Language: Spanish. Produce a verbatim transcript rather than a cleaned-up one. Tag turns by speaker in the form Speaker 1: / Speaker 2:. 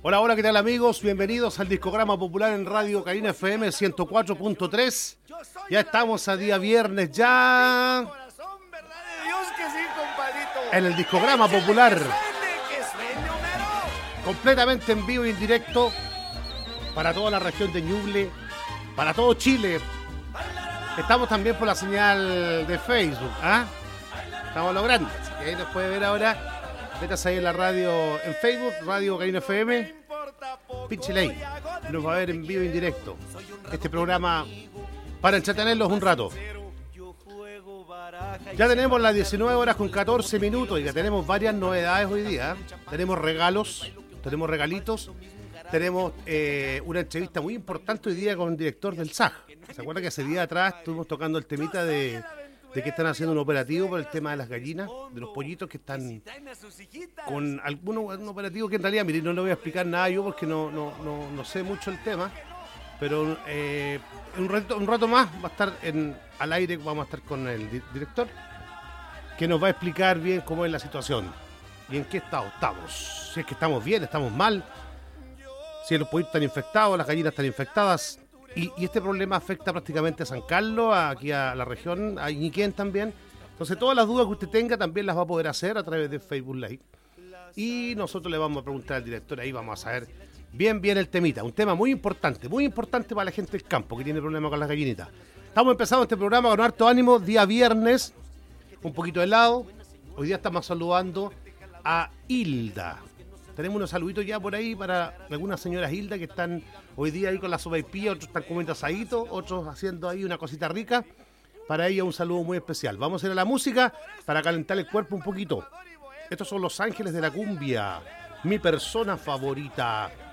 Speaker 1: Hola, hola, ¿qué tal amigos? Bienvenidos al Discograma Popular en Radio Carina F M ciento cuatro punto tres. Ya estamos a día viernes ya en el Discograma Popular, completamente en vivo y en directo para toda la región de Ñuble, para todo Chile. Estamos también por la señal de Facebook, ¿ah? Estamos logrando, así que ahí nos puede ver ahora. Métase ahí en la radio, en Facebook, Radio Carina F M. Pínchele ahí, nos va a ver en vivo y en directo este programa para entretenerlos un rato. Ya tenemos las diecinueve horas con catorce minutos y ya tenemos varias novedades hoy día. Tenemos regalos, tenemos regalitos, tenemos eh, una entrevista muy importante hoy día con el director del S A G. ¿Se acuerda que ese día atrás estuvimos tocando el temita de, de que están haciendo un operativo por el tema de las gallinas, de los pollitos que están con algunos un operativo que en realidad, mire, no le voy a explicar nada yo porque no, no, no, no sé mucho el tema, pero eh, un, rato, un rato más va a estar en, al aire, vamos a estar con el di- director que nos va a explicar bien cómo es la situación y en qué estado estamos, si es que estamos bien, estamos mal, si los pollitos están infectados, las gallinas están infectadas. Y, y este problema afecta prácticamente a San Carlos, aquí a la región, a Iquiquén también. Entonces todas las dudas que usted tenga también las va a poder hacer a través de Facebook Live. Y nosotros le vamos a preguntar al director, ahí vamos a saber bien bien el temita. Un tema muy importante, muy importante para la gente del campo que tiene problemas con las gallinitas. Estamos empezando este programa con harto ánimo, día viernes, un poquito de helado. Hoy día estamos saludando a Hilda. Tenemos unos saluditos ya por ahí para algunas señoras Hilda que están hoy día ahí con la sopaipilla, otros están comiendo asadito, otros haciendo ahí una cosita rica. Para ella un saludo muy especial. Vamos a ir a la música para calentar el cuerpo un poquito. Estos son Los Ángeles de la Cumbia, mi persona favorita.